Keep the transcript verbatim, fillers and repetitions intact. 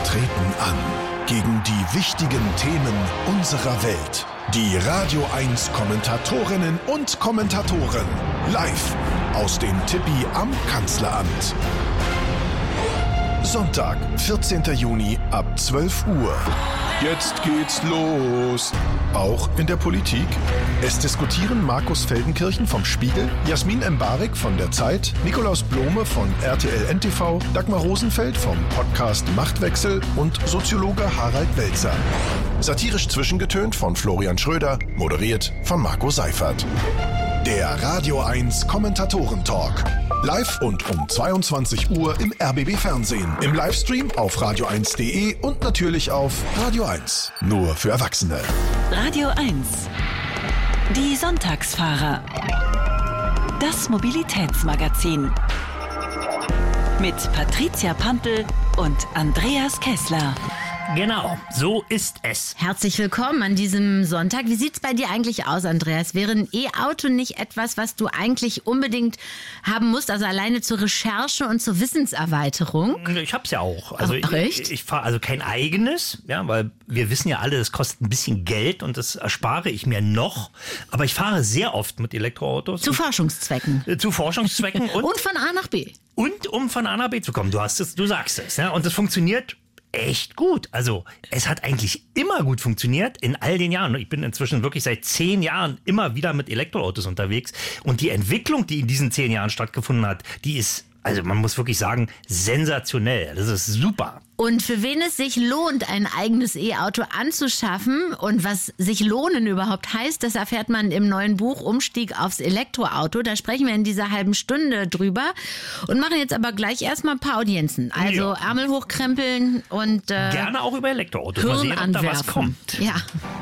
treten an gegen die wichtigen Themen unserer Welt. Die Radio eins Kommentatorinnen und Kommentatoren live aus dem Tippi am Kanzleramt. Sonntag, vierzehnten Juni ab zwölf Uhr. Jetzt geht's los. Auch in der Politik. Es diskutieren Markus Feldenkirchen vom Spiegel, Jasmin Embarek von der Zeit, Nikolaus Blome von R T L N T V, Dagmar Rosenfeld vom Podcast Machtwechsel und Soziologe Harald Welzer. Satirisch zwischengetönt von Florian Schröder, moderiert von Marco Seifert. Der Radio eins Kommentatoren-Talk. Live und um zweiundzwanzig Uhr im R B B Fernsehen, im Livestream auf radio eins punkt de und natürlich auf Radio eins. Nur für Erwachsene. Radio eins. Die Sonntagsfahrer. Das Mobilitätsmagazin. Mit Patricia Pantl und Andreas Kessler. Genau, so ist es. Herzlich willkommen an diesem Sonntag. Wie sieht's bei dir eigentlich aus, Andreas? Wäre ein E-Auto nicht etwas, was du eigentlich unbedingt haben musst, also alleine zur Recherche und zur Wissenserweiterung? Ich hab's ja auch. Also Ach, echt? Ich, ich fahre also kein eigenes, ja, weil wir wissen ja alle, das kostet ein bisschen Geld und das erspare ich mir noch. Aber ich fahre sehr oft mit Elektroautos. Zu Forschungszwecken. Äh, zu Forschungszwecken und, und von A nach B. Und um von A nach B zu kommen. Du hast es, du sagst es, ja, und das funktioniert echt gut. Also es hat eigentlich immer gut funktioniert in all den Jahren. Ich bin inzwischen wirklich seit zehn Jahren immer wieder mit Elektroautos unterwegs. Und die Entwicklung, die in diesen zehn Jahren stattgefunden hat, die ist, also man muss wirklich sagen, sensationell. Das ist super. Und für wen es sich lohnt, ein eigenes E-Auto anzuschaffen und was sich lohnen überhaupt heißt, das erfährt man im neuen Buch Umstieg aufs Elektroauto. Da sprechen wir in dieser halben Stunde drüber und machen jetzt aber gleich erstmal ein paar Audienzen. Also ja. Ärmel hochkrempeln und äh, gerne auch über Elektroautos. Hirn Mal sehen, ob da was anwerfen. kommt. Ja.